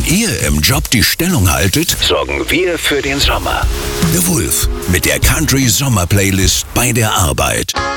ihr im Job die Stellung haltet, sorgen wir für den Sommer. The Wolf mit der Country Sommer Playlist bei der Arbeit.